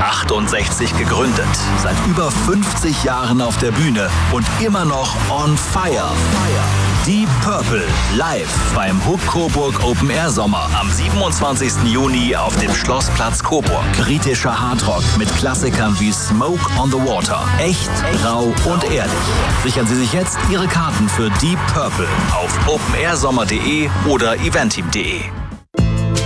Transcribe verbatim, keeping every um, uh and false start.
neunzehnhundertachtundsechzig gegründet, seit über fünfzig Jahren auf der Bühne und immer noch on fire. Deep Purple live beim Hook Coburg Open Air Sommer am siebenundzwanzigsten Juni auf dem Schlossplatz Coburg. Kritischer Hardrock mit Klassikern wie Smoke on the Water. Echt, rau und ehrlich. Sichern Sie sich jetzt Ihre Karten für Deep Purple auf open air sommer punkt de oder eventim punkt de.